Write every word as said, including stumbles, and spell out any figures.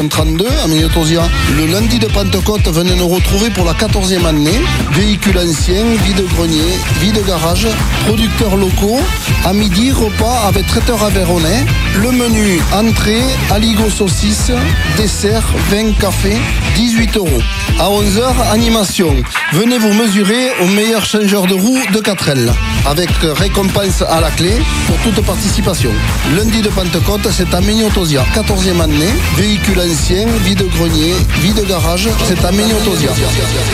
trente-deux à Mignotosia. Le lundi de Pentecôte, venez nous retrouver pour la quatorzième année. Véhicules anciens, vide-grenier, vide-garage, producteurs locaux. À midi, repas avec traiteur aveyronnais. Le menu entrée, aligot saucisse, dessert, vin, café, dix-huit euros. À onze heures, animation. Venez vous mesurer au meilleur changeur de roue de Catrel. Avec récompense à la clé pour toute participation. Lundi de Pentecôte, c'est à Mignotosia. quatorzième année. Véhicules anciens, vide-grenier, vide-garage, c'est à Mignotosia.